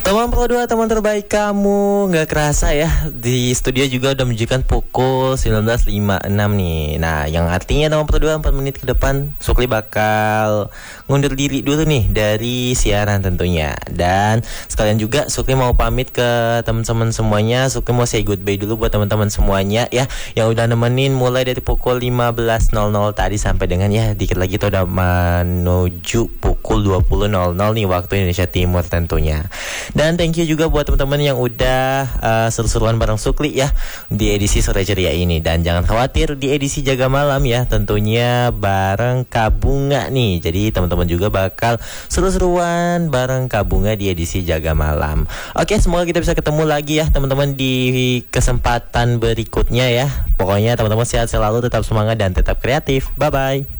Teman Pro 2, teman terbaik kamu. Nggak kerasa ya, di studio juga udah menunjukkan pukul 19.56 nih. Nah, yang artinya teman Pro 2 4 menit ke depan Sukli bakal ngundur diri dulu nih dari siaran tentunya. Dan sekalian juga Sukli mau pamit ke teman-teman semuanya. Sukli mau say goodbye dulu buat teman-teman semuanya ya, yang udah nemenin mulai dari pukul 15.00 tadi sampai dengan ya dikit lagi tuh udah menuju pukul 20.00 nih waktu Indonesia Timur tentunya. Dan thank you juga buat teman-teman yang udah seru-seruan bareng Sukli ya di edisi Sore Ceria ini. Dan jangan khawatir, di edisi Jaga Malam ya tentunya bareng Kabunga nih. Jadi teman-teman juga bakal seru-seruan bareng Kabunga di edisi Jaga Malam. Oke, semoga kita bisa ketemu lagi ya teman-teman di kesempatan berikutnya ya. Pokoknya teman-teman sehat selalu, tetap semangat dan tetap kreatif. Bye-bye.